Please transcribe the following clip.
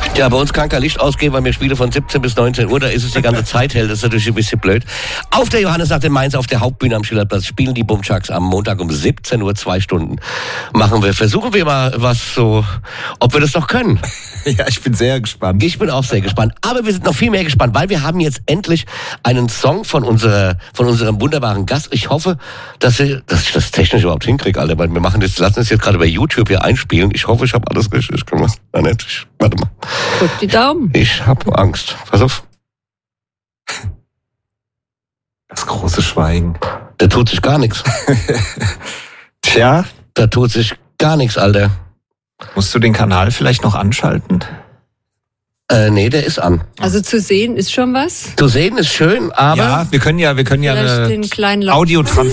Ja, bei uns kann kein Licht ausgehen, weil wir spielen von 17 bis 19 Uhr, da ist es die ganze Zeit hell, das ist natürlich ein bisschen blöd. Auf der Johannesnacht in Mainz, auf der Hauptbühne am Schillerplatz, spielen die Bumchucks am Montag um 17 Uhr, 2 Stunden. Versuchen wir mal was so, ob wir das noch können. Ja, ich bin sehr gespannt. Ich bin auch sehr gespannt. Aber wir sind noch viel mehr gespannt, weil wir haben jetzt endlich einen Song von unserem wunderbaren Gast. Ich hoffe, dass ich das technisch überhaupt hinkriege, Alter, weil lassen es jetzt gerade bei YouTube hier einspielen. Ich hoffe, ich habe alles richtig gemacht. Nein, nicht. Warte mal. Drück die Daumen. Ich habe Angst. Pass auf. Das große Schweigen. Da tut sich gar nichts. Tja. Da tut sich gar nichts, Alter. Musst du den Kanal vielleicht noch anschalten? Nee, der ist an. Also zu sehen ist schon was. Zu sehen ist schön, aber... Ja, wir können ja Vielleicht eine den kleinen Audiotranskription